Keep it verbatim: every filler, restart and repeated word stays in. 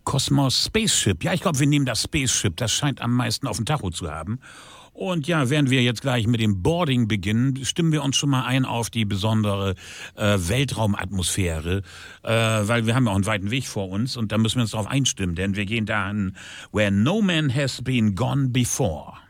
Kosmos Spaceship. Ja, ich glaube, wir nehmen das Spaceship. Das scheint am meisten auf dem Tacho zu haben. Und ja, während wir jetzt gleich mit dem Boarding beginnen, stimmen wir uns schon mal ein auf die besondere äh, Weltraumatmosphäre, äh, weil wir haben ja auch einen weiten Weg vor uns und da müssen wir uns darauf einstimmen, denn wir gehen dahin, where no man has been gone before.